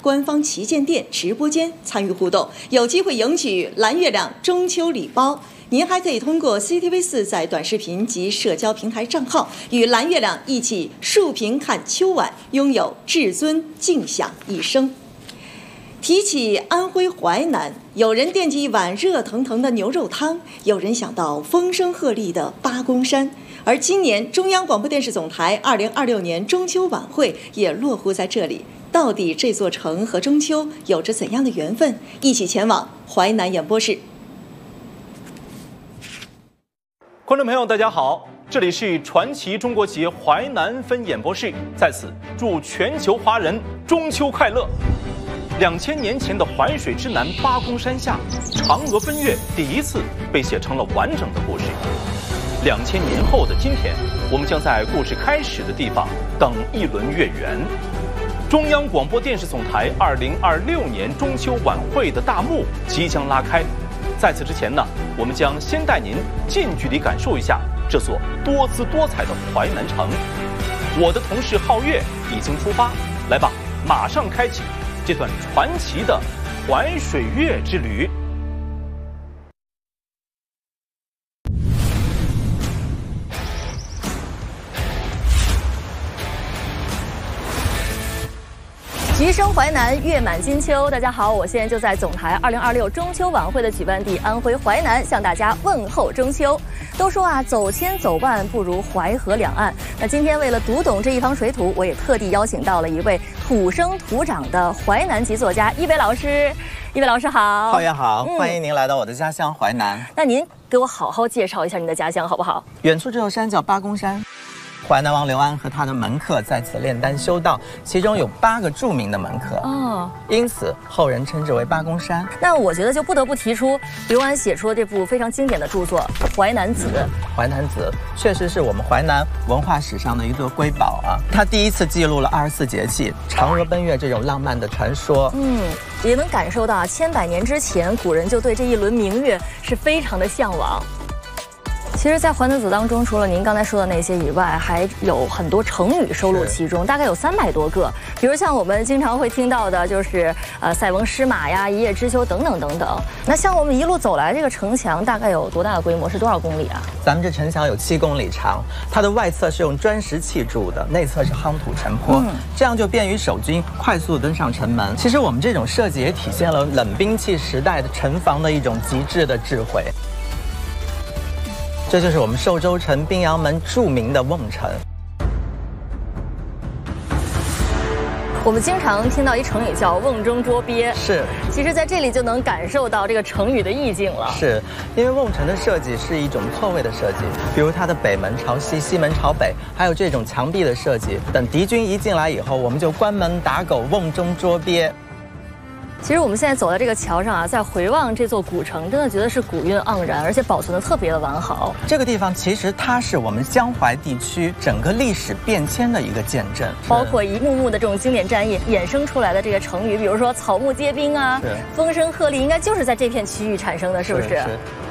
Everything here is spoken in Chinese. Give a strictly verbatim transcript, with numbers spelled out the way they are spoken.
官方旗舰店直播间参与互动，有机会赢取蓝月亮中秋礼包。您还可以通过 C C T V 四在短视频及社交平台账号与蓝月亮一起竖屏看秋晚，拥有至尊静享一生。提起安徽淮南，有人惦记一碗热腾腾的牛肉汤，有人想到风声鹤唳的八公山。而今年中央广播电视总台二零二六年中秋晚会也落户在这里。到底这座城和中秋有着怎样的缘分？一起前往淮南演播室。 观众朋友，大家好，这里是传奇中国企业淮南分演播室，在此祝全球华人中秋快乐。两千年前的淮水之南八公山下，嫦娥奔月第一次被写成了完整的故事。两千年后的今天，我们将在故事开始的地方等一轮月圆。中央广播电视总台二零二六年中秋晚会的大幕即将拉开。在此之前呢，我们将先带您近距离感受一下这座多姿多彩的淮南城。我的同事皓月已经出发，来吧，马上开启这段传奇的淮水月之旅。 橘生淮南，月满金秋。大家好，我现在就在总台二零二六中秋晚会的举办地安徽淮南，向大家问候中秋。都说啊，走千走万不如淮河两岸。那今天为了读懂这一方水土，我也特地邀请到了一位土生土长的淮南籍作家一伟老师。一伟老师好。 皓月好、嗯，欢迎您来到我的家乡淮南。 那您给我好好介绍一下您的家乡好不好？ 远处这座山叫八公山。淮南王刘安和他的门客在此炼丹修道，其中有八个著名的门客哦，因此后人称之为八公山。 那我觉得就不得不提出刘安写出的这部非常经典的著作《淮南子》。 淮南子确实是我们淮南文化史上的一座瑰宝啊！它第一次记录了二十四节气、嫦娥奔月这种浪漫的传说。 嗯，也能感受到千百年之前古人就对这一轮明月是非常的向往。其实，在《淮南子》当中，除了您刚才说的那些以外，还有很多成语收录其中，大概有三百多个。比如像我们经常会听到的，就是呃“塞翁失马”呀、“一叶知秋”等等等等。那像我们一路走来，这个城墙大概有多大的规模？是多少公里啊？ 咱们这城墙有七公里长，它的外侧是用砖石砌筑的，内侧是夯土城坡，嗯、这样就便于守军快速登上城门。其实我们这种设计也体现了冷兵器时代的城防的一种极致的智慧。这就是我们寿州城宾阳门著名的瓮城。 我们经常听到一成语叫瓮中捉鳖， 是， 其实在这里就能感受到这个成语的意境了。 是，因为瓮城的设计是一种错位的设计，比如它的北门朝西，西门朝北，还有这种墙壁的设计。等敌军一进来以后，我们就关门打狗，瓮中捉鳖。 其实我们现在走在这个桥上啊，在回望这座古城，真的觉得是古韵盎然，而且保存的特别的完好。 这个地方其实它是我们江淮地区整个历史变迁的一个见证， 包括一幕幕的这种经典战役衍生出来的这个成语，比如说草木皆兵啊，风声鹤唳，应该就是在这片区域产生的，是不是？是是